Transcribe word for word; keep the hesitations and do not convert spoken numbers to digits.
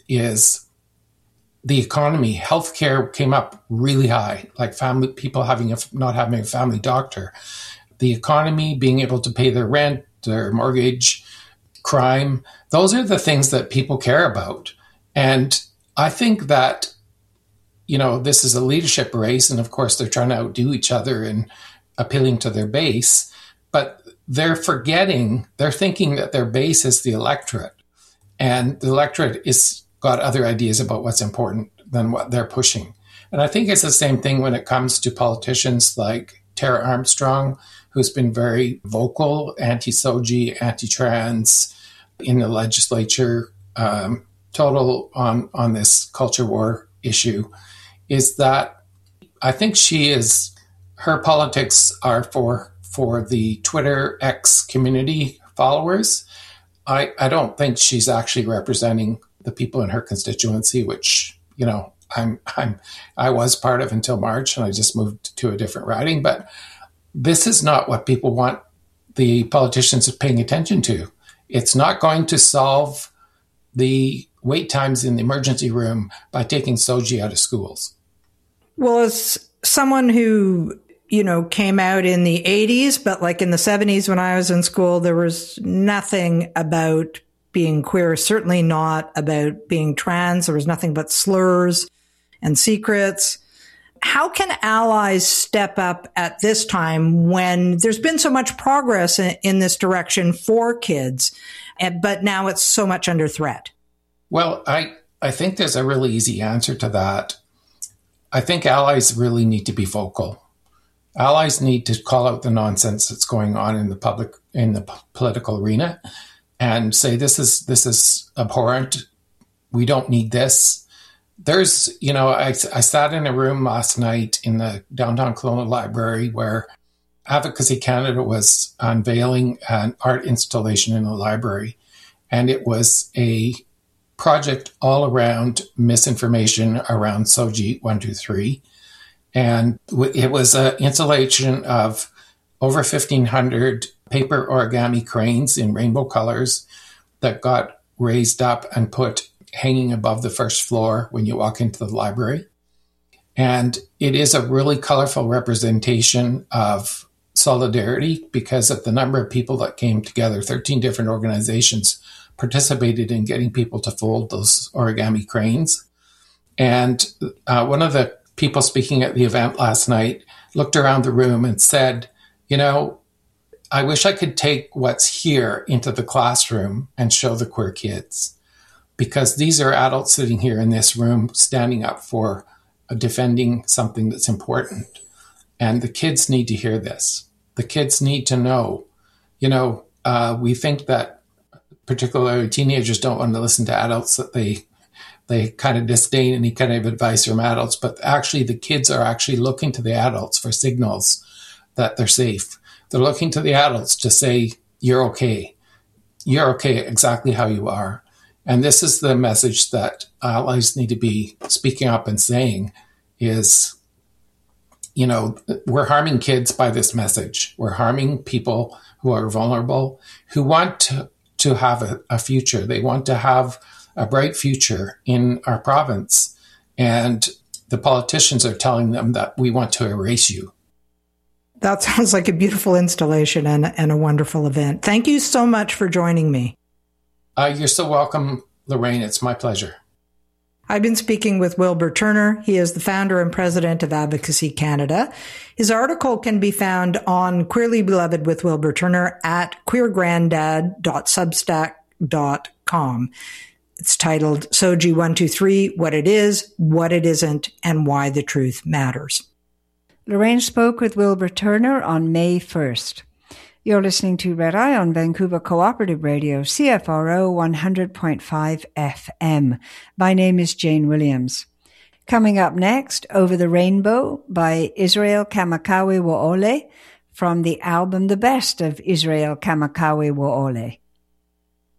is the economy. Healthcare came up really high, like family people having a, not having a family doctor. The economy, being able to pay their rent, their mortgage, crime, those are the things that people care about. And I think that, you know, this is a leadership race, and of course they're trying to outdo each other and appealing to their base, but they're forgetting, they're thinking that their base is the electorate, and the electorate is got other ideas about what's important than what they're pushing. And I think it's the same thing when it comes to politicians like Tara Armstrong, who's been very vocal, anti-S O G I, anti-trans in the legislature, um, total on, on this culture war issue, is that I think she is, her politics are for, for the Twitter X community followers. I, I don't think she's actually representing the people in her constituency, which, you know, I'm I'm I was part of until March, and I just moved to a different riding. But this is not what people want the politicians paying attention to. It's not going to solve the wait times in the emergency room by taking S O G I out of schools. Well, as someone who, you know, came out in the eighties, but like in the seventies when I was in school, there was nothing about being queer, certainly not about being trans. There was nothing but slurs and secrets. How can allies step up at this time when there's been so much progress in, in this direction for kids, but now it's so much under threat? Well, I, I think there's a really easy answer to that. I think allies really need to be vocal. Allies need to call out the nonsense that's going on in the public, in the p- political arena, and say, this is this is abhorrent. We don't need this. There's, you know, I, I sat in a room last night in the downtown Kelowna Library where Advocacy Canada was unveiling an art installation in the library. And it was a project all around misinformation around S O G I one two three. And it was an installation of over fifteen hundred paper origami cranes in rainbow colors that got raised up and put hanging above the first floor when you walk into the library. And it is a really colorful representation of solidarity because of the number of people that came together. thirteen different organizations participated in getting people to fold those origami cranes. And uh, one of the people speaking at the event last night looked around the room and said, you know, I wish I could take what's here into the classroom and show the queer kids, because these are adults sitting here in this room standing up for uh, defending something that's important. And the kids need to hear this. The kids need to know, you know, uh, we think that particularly teenagers don't want to listen to adults, that they they kind of disdain any kind of advice from adults, but actually the kids are actually looking to the adults for signals that they're safe. They're looking to the adults to say, you're okay. You're okay exactly how you are. And this is the message that allies need to be speaking up and saying is, you know, we're harming kids by this message. We're harming people who are vulnerable, who want to, to have a, a future. They want to have a bright future in our province. And the politicians are telling them that we want to erase you. That sounds like a beautiful installation and, and a wonderful event. Thank you so much for joining me. Uh, you're so welcome, Lorraine. It's my pleasure. I've been speaking with Wilbur Turner. He is the founder and president of Advocacy Canada. His article can be found on Queerly Beloved with Wilbur Turner at queer granddad dot substack dot com. It's titled S O G I one two three, What It Is, What It Isn't, and Why the Truth Matters. Lorraine spoke with Wilbur Turner on May first. You're listening to Red Eye on Vancouver Cooperative Radio, C F R O one hundred point five F M. My name is Jane Williams. Coming up next, Over the Rainbow by Israel Kamakawi Wo'ole from the album The Best of Israel Kamakawi Wo'ole.